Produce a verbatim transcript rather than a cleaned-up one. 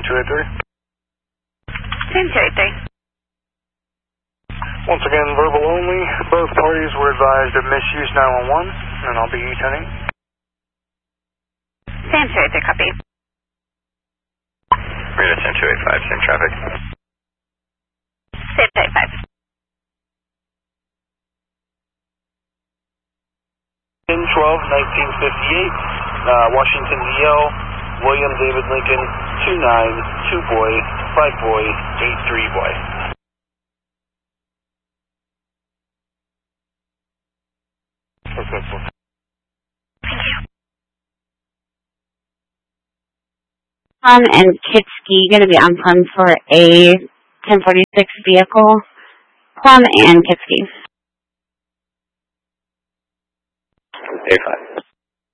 two eight three. ten two eight three. Once again, verbal only. Both parties were advised of misuse nine one one, and I'll be E-turning. ten two eight three, copy. Marina ten two eight five, same traffic. ten two eight five. ten twelve, nineteen fifty-eight, uh, Washington D L, William David Lincoln, two nine, two boy, five boy, eight three boy. Successful. Thank you. Plum and Kitski going to be on Plum for a ten forty-six vehicle. Plum and Kitski. A five.